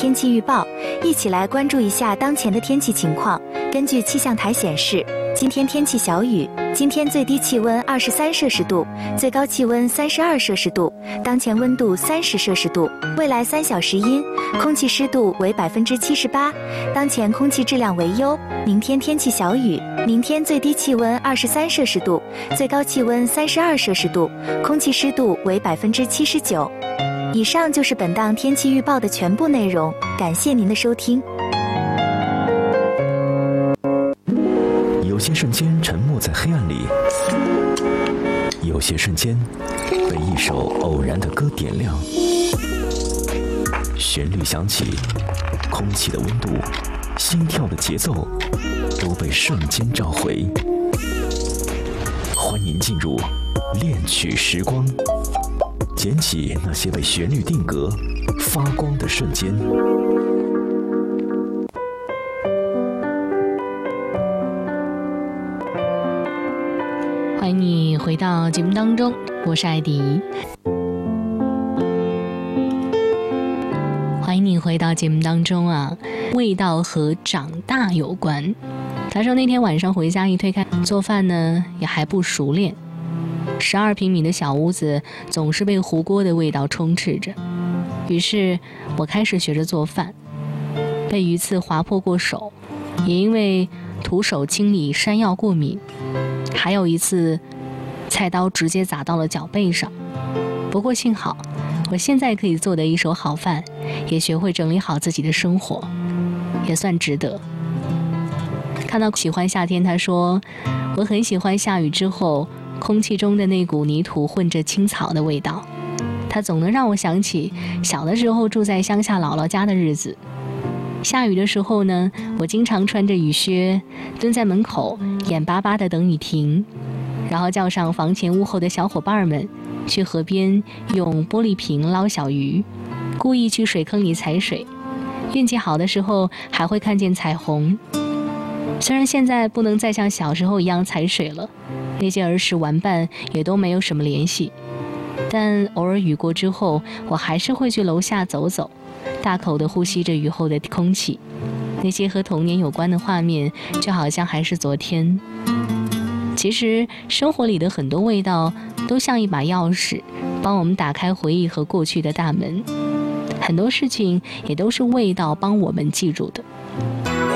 天气预报，一起来关注一下当前的天气情况。根据气象台显示，今天天气小雨，今天最低气温23摄氏度，最高气温32摄氏度，当前温度30摄氏度。未来3小时阴，空气湿度为78%，当前空气质量为优。明天天气小雨，明天最低气温23摄氏度，最高气温32摄氏度，空气湿度为79%。以上就是本档天气预报的全部内容，感谢您的收听。 有些瞬间沉默在黑暗里，有些瞬间被一首偶然的歌点亮。旋律响起，空气的温度，心跳的节奏，都被瞬间召回。欢迎进入恋曲时光，捡起那些被旋律定格、发光的瞬间。 欢迎你回到节目当中，我是艾迪。欢迎你回到节目当中啊，味道和长大有关。他说那天晚上回家一推开，做饭呢也还不熟练，12平米的小屋子总是被糊锅的味道充斥着。于是我开始学着做饭，被鱼刺划破过手，也因为徒手清理山药过敏，还有一次菜刀直接砸到了脚背上。不过幸好我现在可以做得一手好饭，也学会整理好自己的生活，也算值得。看到喜欢夏天，他说我很喜欢下雨之后空气中的那股泥土混着青草的味道，它总能让我想起小的时候住在乡下姥姥家的日子。下雨的时候呢，我经常穿着雨靴蹲在门口，眼巴巴地等雨停，然后叫上房前屋后的小伙伴们去河边用玻璃瓶捞小鱼，故意去水坑里踩水，运气好的时候还会看见彩虹。虽然现在不能再像小时候一样踩水了，那些儿时玩伴也都没有什么联系，但偶尔雨过之后，我还是会去楼下走走，大口地呼吸着雨后的空气。那些和童年有关的画面就好像还是昨天。其实生活里的很多味道都像一把钥匙，帮我们打开回忆和过去的大门。很多事情也都是味道帮我们记住的。